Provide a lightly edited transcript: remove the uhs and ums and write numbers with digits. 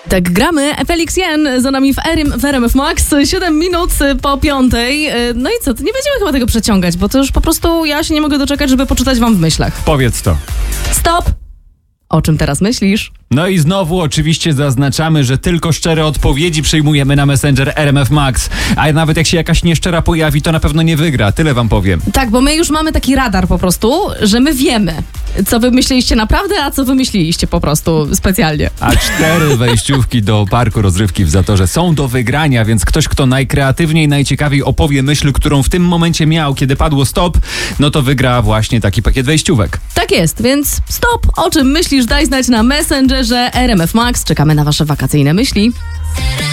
Tak, gramy. Felix Jen za nami w RMF Max. 7 minut po 5. No i co, to nie będziemy chyba tego przeciągać, bo to już po prostu ja się nie mogę doczekać, żeby poczytać wam w myślach. Powiedz to. Stop! O czym teraz myślisz? No i znowu oczywiście zaznaczamy, że tylko szczere odpowiedzi przyjmujemy na Messenger RMF Max. A nawet jak się jakaś nieszczera pojawi, to na pewno nie wygra. Tyle wam powiem. Tak, bo my już mamy taki radar po prostu, że my wiemy, co wy myśleliście naprawdę, a co wymyśliliście po prostu specjalnie. A 4 wejściówki do parku rozrywki w Zatorze są do wygrania, więc ktoś, kto najkreatywniej, najciekawiej opowie myśl, którą w tym momencie miał, kiedy padło stop, no to wygra właśnie taki pakiet wejściówek. Tak jest, więc stop! O czym myślisz? Daj znać na Messengerze RMF Max. Czekamy na wasze wakacyjne myśli.